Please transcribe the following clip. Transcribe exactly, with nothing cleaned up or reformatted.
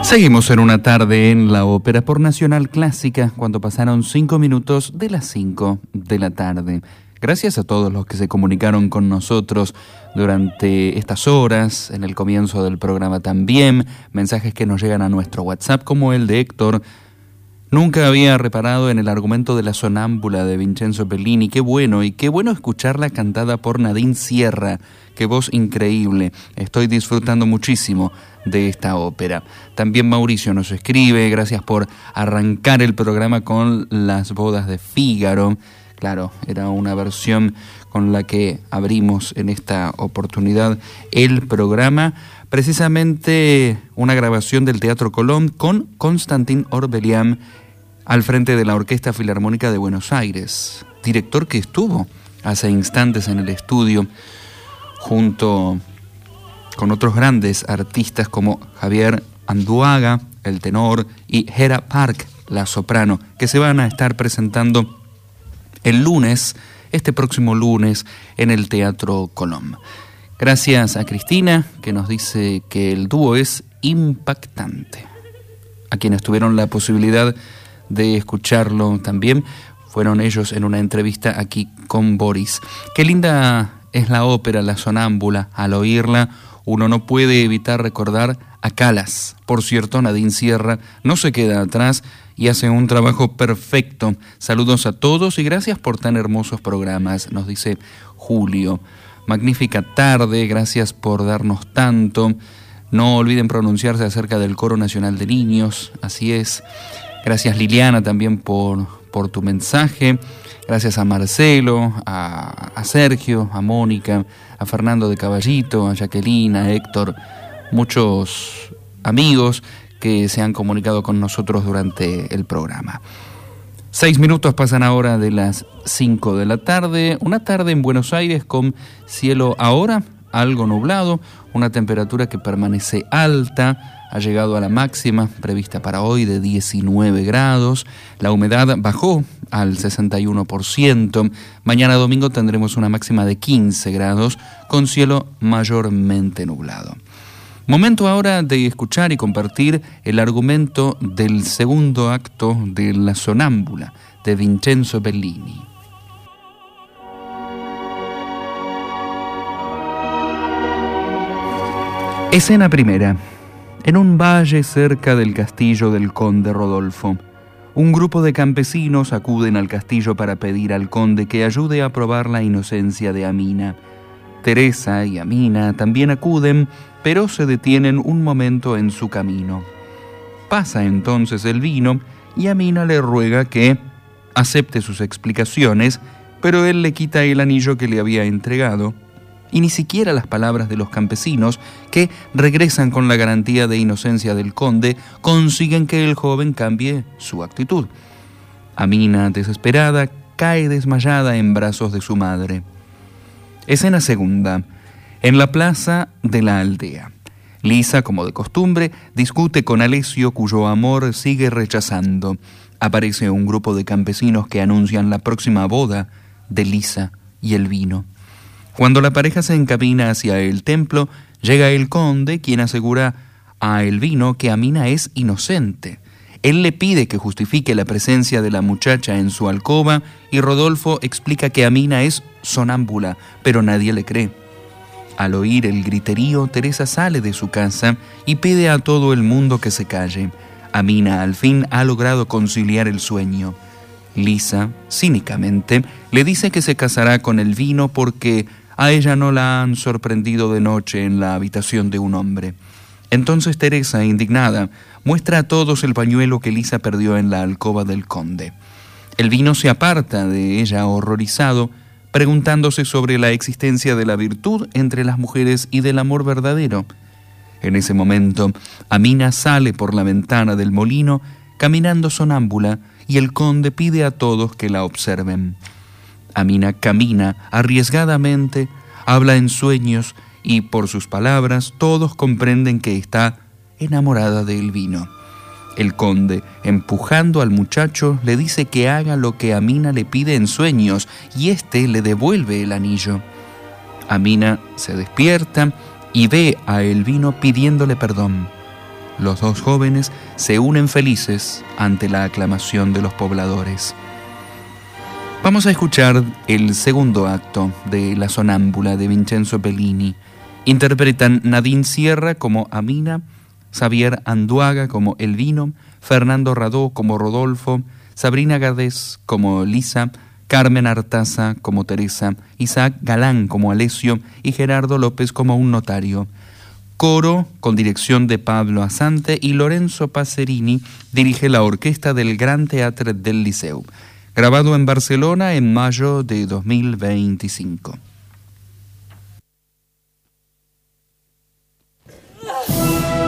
Seguimos en una tarde en la ópera por Nacional Clásica, cuando pasaron cinco minutos de las cinco de la tarde. Gracias a todos los que se comunicaron con nosotros durante estas horas, en el comienzo del programa también, mensajes que nos llegan a nuestro WhatsApp, como el de Héctor. Nunca había reparado en el argumento de la sonámbula de Vincenzo Bellini. Qué bueno, y qué bueno escucharla cantada por Nadine Sierra. Qué voz increíble. Estoy disfrutando muchísimo de esta ópera. También Mauricio nos escribe, gracias por arrancar el programa con Las bodas de Fígaro. Claro, era una versión con la que abrimos en esta oportunidad el programa. Precisamente una grabación del Teatro Colón con Constantin Orbelian al frente de la Orquesta Filarmónica de Buenos Aires, director que estuvo hace instantes en el estudio junto con otros grandes artistas como Javier Anduaga, el tenor, y Hera Park, la soprano, que se van a estar presentando el lunes, este próximo lunes, en el Teatro Colón. Gracias a Cristina, que nos dice que el dúo es impactante. A quienes tuvieron la posibilidad de escucharlo también fueron ellos en una entrevista aquí con Boris. Qué linda es la ópera La Sonámbula. Al oírla uno no puede evitar recordar a Calas. Por cierto, Nadine Sierra no se queda atrás y hace un trabajo perfecto. Saludos a todos y gracias por tan hermosos programas, nos dice Julio. Magnífica tarde, gracias por darnos tanto. No olviden pronunciarse acerca del Coro Nacional de Niños, así es. Gracias Liliana también por, por tu mensaje. Gracias a Marcelo, a, a Sergio, a Mónica, a Fernando de Caballito, a Jacqueline, a Héctor, muchos amigos que se han comunicado con nosotros durante el programa. Seis minutos pasan ahora de las cinco de la tarde. Una tarde en Buenos Aires con cielo ahora algo nublado, una temperatura que permanece alta. Ha llegado a la máxima prevista para hoy de diecinueve grados. La humedad bajó al sesenta y uno por ciento. Mañana domingo tendremos una máxima de quince grados con cielo mayormente nublado. Momento ahora de escuchar y compartir el argumento del segundo acto de La Sonámbula de Vincenzo Bellini. Escena primera. En un valle cerca del castillo del conde Rodolfo, un grupo de campesinos acuden al castillo para pedir al conde que ayude a probar la inocencia de Amina. Teresa y Amina también acuden, pero se detienen un momento en su camino. Pasa entonces el vino y Amina le ruega que acepte sus explicaciones, pero él le quita el anillo que le había entregado. Y ni siquiera las palabras de los campesinos, que regresan con la garantía de inocencia del conde, consiguen que el joven cambie su actitud. Amina, desesperada, cae desmayada en brazos de su madre. Escena segunda. En la plaza de la aldea. Lisa, como de costumbre, discute con Alessio, cuyo amor sigue rechazando. Aparece un grupo de campesinos que anuncian la próxima boda de Lisa y el vino. Cuando la pareja se encamina hacia el templo, llega el conde, quien asegura a Elvino que Amina es inocente. Él le pide que justifique la presencia de la muchacha en su alcoba y Rodolfo explica que Amina es sonámbula, pero nadie le cree. Al oír el griterío, Teresa sale de su casa y pide a todo el mundo que se calle. Amina al fin ha logrado conciliar el sueño. Lisa, cínicamente, le dice que se casará con el vino porque a ella no la han sorprendido de noche en la habitación de un hombre. Entonces Teresa, indignada, muestra a todos el pañuelo que Lisa perdió en la alcoba del conde. El vino se aparta de ella horrorizado, preguntándose sobre la existencia de la virtud entre las mujeres y del amor verdadero. En ese momento, Amina sale por la ventana del molino, caminando sonámbula, y el conde pide a todos que la observen. Amina camina arriesgadamente, habla en sueños y por sus palabras todos comprenden que está enamorada del vino. El conde, empujando al muchacho, le dice que haga lo que Amina le pide en sueños y éste le devuelve el anillo. Amina se despierta y ve a Elvino pidiéndole perdón. Los dos jóvenes se unen felices ante la aclamación de los pobladores. Vamos a escuchar el segundo acto de La Sonámbula de Vincenzo Bellini. Interpretan Nadine Sierra como Amina, Xavier Anduaga como Elvino, Fernando Radó como Rodolfo, Sabrina Gades como Lisa, Carmen Artaza como Teresa, Isaac Galán como Alessio y Gerardo López como un notario. Coro con dirección de Pablo Asante y Lorenzo Pacerini dirige la orquesta del Gran Teatre del Liceu. Grabado en Barcelona en mayo de dos mil veinticinco.